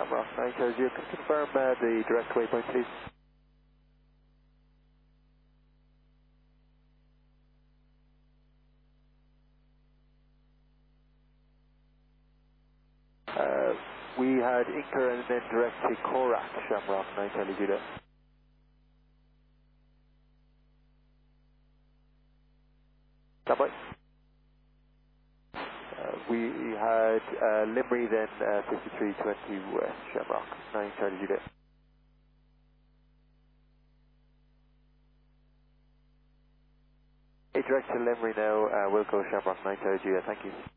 Shamrock 9 Charlie Juliet. Can you confirm the direct waypoint, please? We had Inker and then direct to Korak, Shamrock 9 Charlie Juliet. Standby. We had Limerick then 5320 West, Shamrock 9 Charlie Juliet. Direct to Limerick now, we'll go Shamrock 9 Charlie Juliet, thank you.